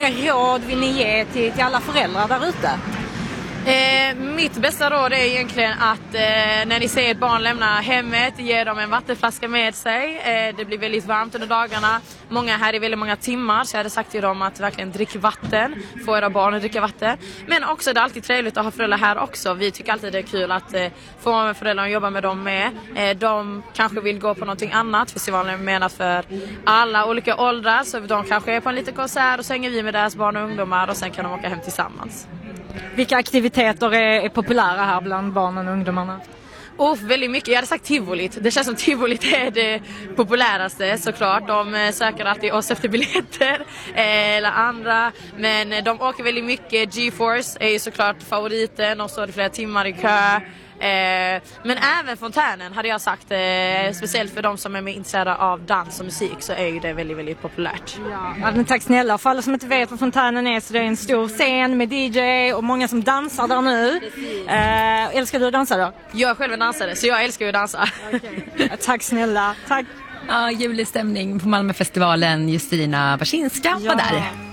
vilka råd vill ni ge till alla föräldrar där ute? Mitt bästa råd är egentligen att när ni ser ett barn lämna hemmet, ge dem en vattenflaska med sig. Det blir väldigt varmt under dagarna. Många här är väldigt många timmar, så jag hade sagt till dem att verkligen dricka vatten. Få era barn att dricka vatten. Men också det är alltid trevligt att ha föräldrar här också. Vi tycker alltid det är kul att få vara med föräldrar och jobba med dem med. De kanske vill gå på någonting annat. Festivalen är menat för alla olika åldrar, så de kanske är på en liten konsert och så hänger vi med deras barn och ungdomar och sen kan de åka hem tillsammans. Vilka aktiviteter är populära här bland barnen och ungdomarna? Väldigt mycket. Jag hade sagt tivolit. Det känns som tivolit är det populäraste såklart. De söker alltid oss efter biljetter eller andra. Men de åker väldigt mycket. GeForce är ju såklart favoriten och så är det flera timmar i kö. Men även fontänen hade jag sagt, speciellt för de som är mer intresserade av dans och musik, så är ju det väldigt, väldigt populärt. Ja, men tack snälla. För alla som inte vet vad fontänen är, så det är en stor scen med DJ och många som dansar där nu. Älskar du att dansa då? Jag är själv en dansare, så jag älskar ju att dansa. Okay. Tack snälla. Tack. Ja, julig stämning på Malmöfestivalen. Justina Barsinska var där.